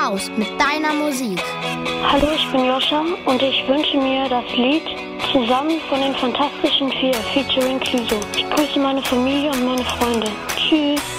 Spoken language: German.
raus mit deiner Musik. Hallo, ich bin Joscha und ich wünsche mir das Lied Zusammen von den Fantastischen Vier featuring Clüso. Ich grüße meine Familie und meine Freunde. Tschüss.